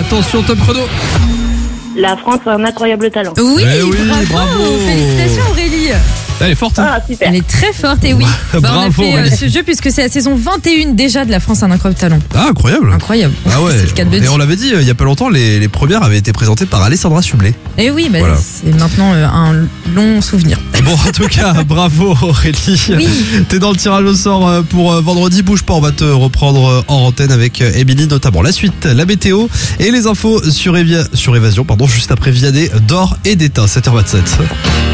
Attention, top chrono. La France a un incroyable talent. Oui, oui, bravo. Félicitations Aurélie. Elle est forte. Hein. Ah, super. Elle est très forte et oui. On a Bravo, fait Aurélie. ce jeu puisque c'est la saison 21 déjà de la France a un incroyable talent. Ah, incroyable. Incroyable. Ah ouais. C'est le cas de le Et dire. on l'avait dit il y a pas longtemps, les premières avaient été présentées par Alessandra Sublet. Et oui, bah, Voilà. c'est maintenant un long souvenir. Bon, en tout cas, bravo Aurélie. Oui. T'es dans le tirage au sort pour vendredi. Bouge pas, on va te reprendre en antenne avec Émilie, notamment la suite, la météo et les infos sur Évasion, juste après Vianney, d'Or et d'État, 7h27.